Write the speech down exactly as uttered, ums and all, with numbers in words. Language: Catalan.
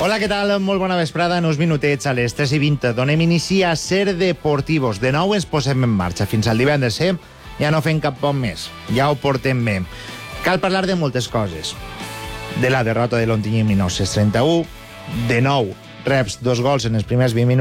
Hola, què tal? Molt bona vesprada. En uns minutets a les tres i vint donem inici a Ser Deportivos. De nou ens posem en marxa. Fins al divendres, eh? Ja no fem cap pont més. Ja ho portem bé. Cal parlar de moltes coses. De la derrota de l'Ontinyent mil nou-cents trenta-u. De nou, reps dos gols en els primers vint minuts.